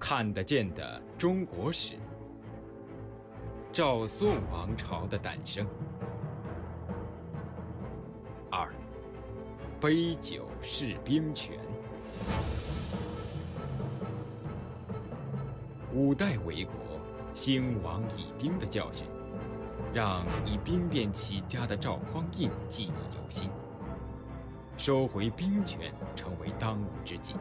看得见的中国史，赵宋王朝的诞生。2. 杯酒释兵权。五代为国，兴亡以兵的教训，让以兵变起家的赵匡胤记忆犹新，收回兵权成为当务之急。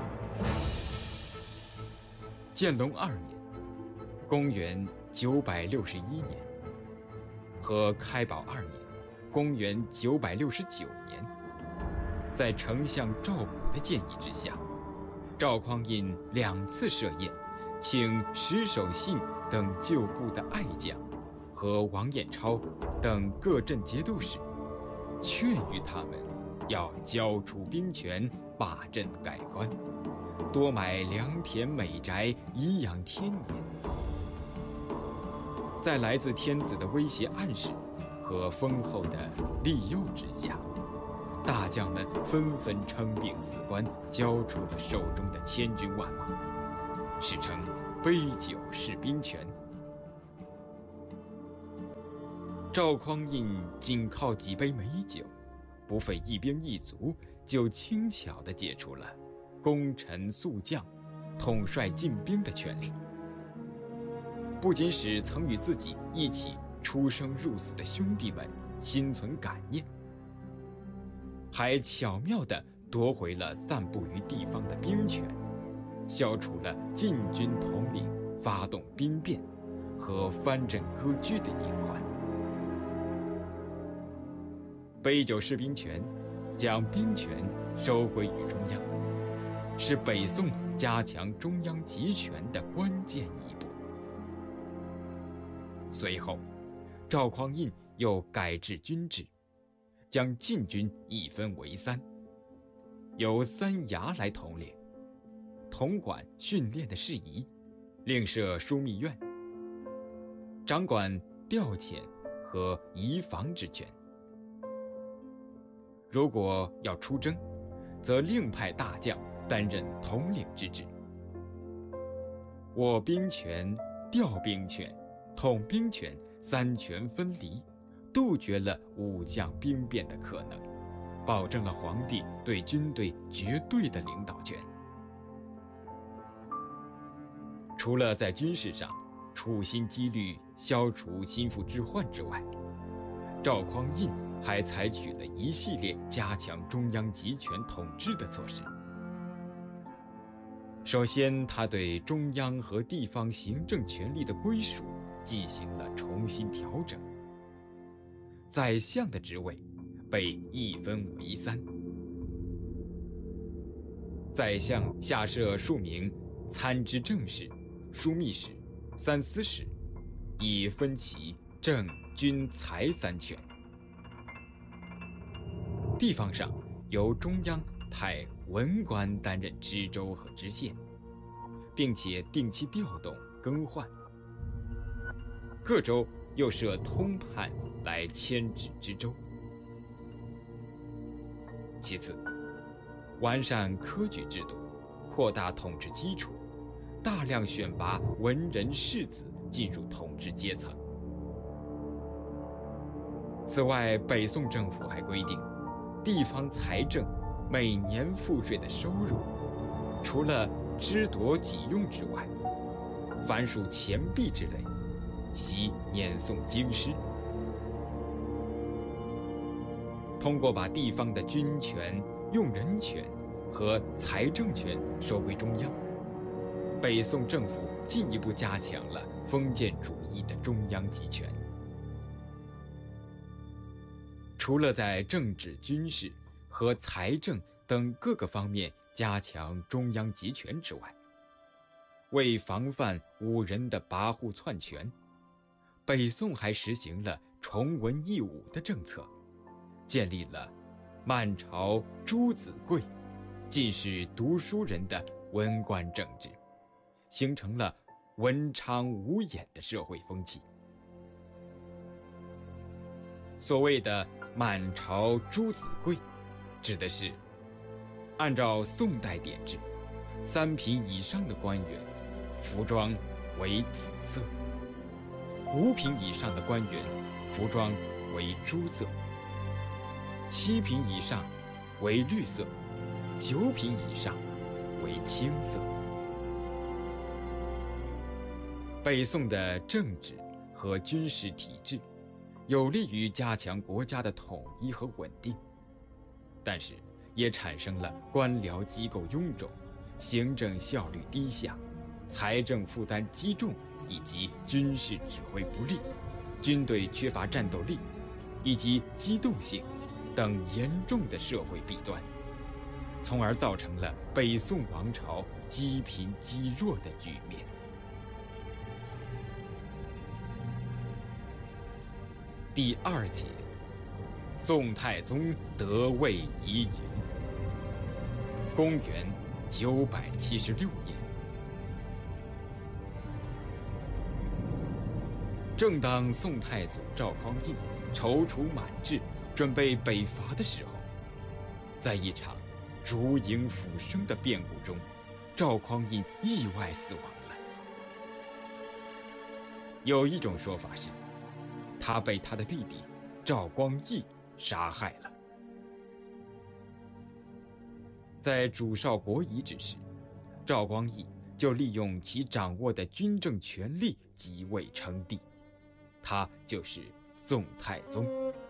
建隆2年，公元961年，和开宝2年，公元969年，在丞相赵普的建议之下，赵匡胤2次设宴，请石守信等旧部的爱将和王彦超等各镇节度使，劝谕他们要交出兵权，罢镇改官，多买良田美宅，颐养天年。在来自天子的威胁暗示和丰厚的利诱之下，大将们纷纷称病辞官，交出了手中的千军万马，史称杯酒释兵权。赵匡胤仅靠几杯美酒，不费一兵一卒，就轻巧地解除了功臣宿将统帅进兵的权利，不仅使曾与自己一起出生入死的兄弟们心存感念，还巧妙地夺回了散布于地方的兵权，消除了禁军统领发动兵变和藩镇割据的隐患。杯酒释兵权，将兵权收归于中央，是北宋加强中央集权的关键一步。随后，赵匡胤又改制军制，将禁军一分为3，由3衙来统领，统管训练的事宜，另设枢密院，掌管调遣和移防之权。如果要出征，则另派大将担任统领之职。握兵权、调兵权、统兵权3权分离，杜绝了武将兵变的可能，保证了皇帝对军队绝对的领导权。除了在军事上处心积虑消除心腹之患之外，赵匡胤还采取了一系列加强中央集权统治的措施。首先，他对中央和地方行政权力的归属进行了重新调整。宰相的职位被一分为3，宰相下设数名参知政事、枢密使、3司使，以分其政、军、财3权。地方上由中央派文官担任知州和知县，并且定期调动更换。各州又设通判来牵制知州。其次，完善科举制度，扩大统治基础，大量选拔文人士子进入统治阶层。此外，北宋政府还规定，地方财政每年赋税的收入，除了支夺己用之外，凡属钱币之类，悉撵送京师。通过把地方的军权、用人权和财政权收归中央，北宋政府进一步加强了封建主义的中央集权。除了在政治、军事和财政等各个方面加强中央集权之外，为防范武人的跋扈篡权，北宋还实行了崇文抑武的政策，建立了满朝朱子贵、尽是读书人的文官政治，形成了文昌武眼的社会风气。所谓的满朝朱子贵，指的是按照宋代典制，3品以上的官员服装为紫色；5品以上的官员，服装为朱色；7品以上为绿色；9品以上为青色。北宋的政治和军事体制有利于加强国家的统一和稳定，但是也产生了官僚机构臃肿、行政效率低下、财政负担积重以及军事指挥不力、军队缺乏战斗力以及机动性等严重的社会弊端，从而造成了北宋王朝积贫积弱的局面。第2节，宋太宗得位疑云。公元976年，正当宋太祖赵匡胤踌躇满志，准备北伐的时候，在一场烛影斧声的变故中，赵匡胤意外死亡了。有一种说法是，他被他的弟弟赵光义杀害了。在主少国遗之时，赵光义就利用其掌握的军政权力即位称帝，他就是宋太宗。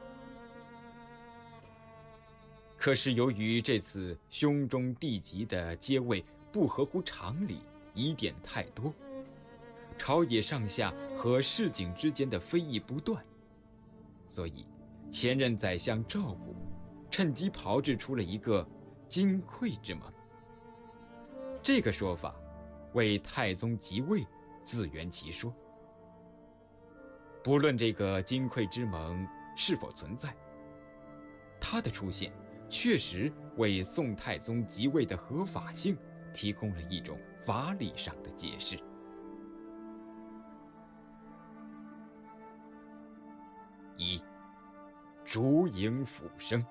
可是由于这次兄终弟及的接位不合乎常理，疑点太多，朝野上下和市井之间的非议不断，所以前任宰相赵武趁机炮制出了一个金匮之盟。这个说法为太宗即位自圆其说。不论这个金匮之盟是否存在，它的出现确实为宋太宗即位的合法性提供了一种法理上的解释。1. 烛影斧声。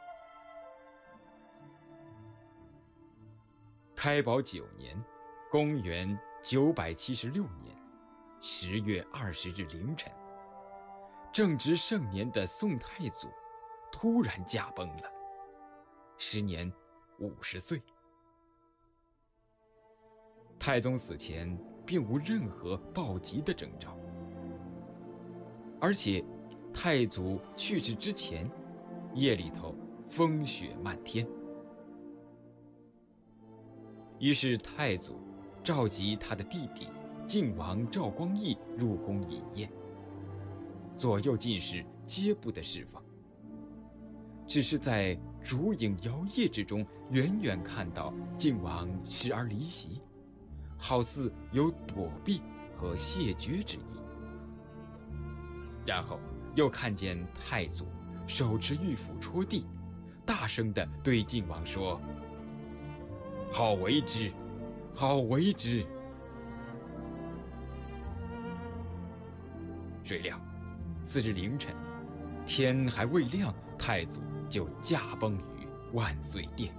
开宝9年，公元976年10月20日凌晨，正值盛年的宋太祖突然驾崩了，时年50岁。太宗死前并无任何暴疾的征兆，而且太祖去世之前，夜里头风雪漫天。于是太祖召集他的弟弟晋王赵光义入宫饮宴，左右进士皆不得侍奉，只是在烛影摇曳之中，远远看到晋王时而离席，好似有躲避和谢绝之意。然后又看见太祖手持玉斧戳地，大声地对晋王说：“好为之，好为之！”谁料次日凌晨，天还未亮，太祖就驾崩于万岁殿。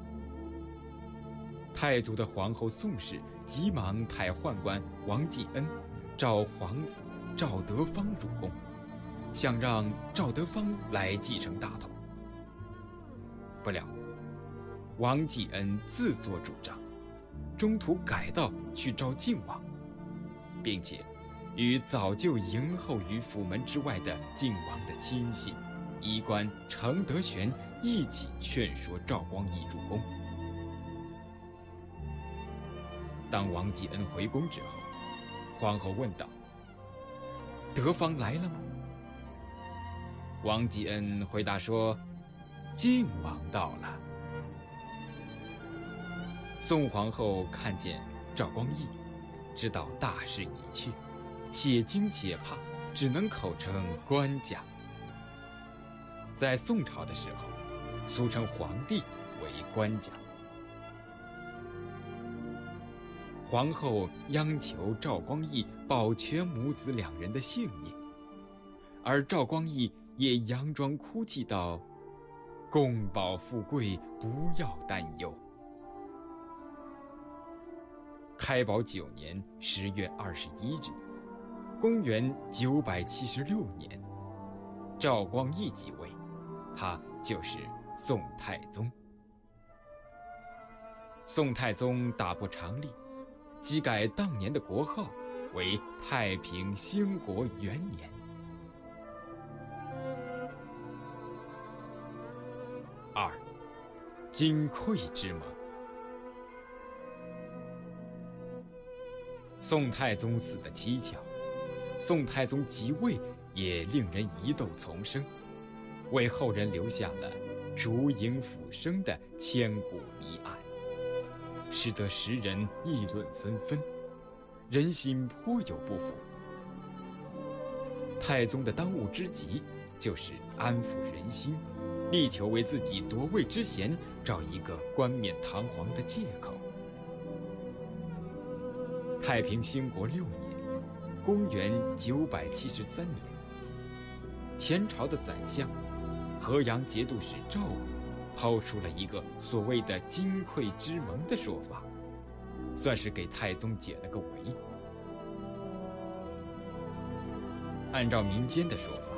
太祖的皇后宋氏急忙派宦官王继恩召皇子赵德芳入宫，想让赵德芳来继承大统。不料王继恩自作主张，中途改道去召晋王，并且与早就迎候于府门之外的晋王的亲信医官程德玄一起劝说赵光义入宫。当王继恩回宫之后，皇后问道：“德芳来了吗？”王继恩回答说：“晋王到了。”宋皇后看见赵光义，知道大势已去，且惊且怕，只能口称官家。在宋朝的时候，俗称皇帝为官家。皇后央求赵光义保全母子2人的性命，而赵光义也佯装哭泣道：“公保富贵，不要担忧。” 开宝9年10月21日，公元976年，赵光义即位，他就是宋太宗。宋太宗打破常例，基改当年的国号为太平兴国元年。2. 金匮之盟。宋太宗死得蹊跷，宋太宗即位也令人疑窦丛生，为后人留下了烛影斧声的千古谜案，使得时人议论纷纷，人心颇有不服。太宗的当务之急就是安抚人心，力求为自己夺位之嫌找一个冠冕堂皇的借口。太平兴国6年，公元973年，前朝的宰相河阳节度使赵武抛出了一个所谓的金匮之盟的说法，算是给太宗解了个围。按照民间的说法，